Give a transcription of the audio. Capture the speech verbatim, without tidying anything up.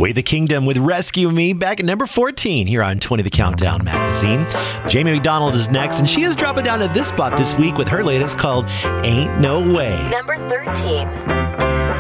Sway the Kingdom with Rescue Me back at number fourteen here on twenty The Countdown magazine. Jamie McDonald is next, and she is dropping down to this spot this week with her latest called Ain't No Way. Number thirteen.